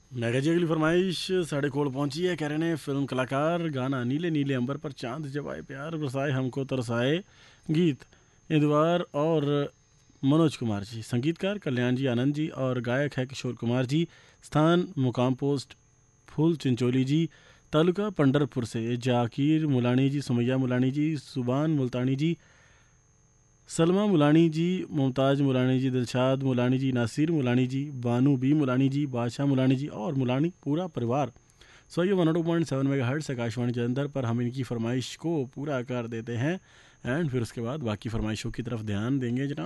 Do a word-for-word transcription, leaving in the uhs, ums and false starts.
मैं कहा जी अगली फरमाइश साढ़े कोल पहुंची है। कह रहे ने फिल्म कलाकार गाना नीले नीले अंबर पर चांद जब आए प्यार बरसाए हमको तरसाए। गीत इंदवार और मनोज कुमार जी, संगीतकार कल्याण जी आनंद जी और गायक है किशोर कुमार जी। स्थान मुकाम पोस्ट फूल चिंचोली जी, तालुका पंडरपुर से जाकिर मुलानी जी, सुमैया मुलानी जी, सुबान मुल्तानी जी, सलमा मुलानी जी, मुमताज़ मुलानी जी, दिलशाद मुलानी जी, नासिर मुलानी जी, बानू बी मुलानी जी, बादशाह मुलानी जी और मुलानी पूरा परिवार। सो ये one two point seven mega hertz Akashvani Jalandhar पर हम इनकी फरमाइश को पूरा कर देते हैं एंड फिर उसके बाद बाकी फरमाइशों की तरफ ध्यान देंगे जनाब।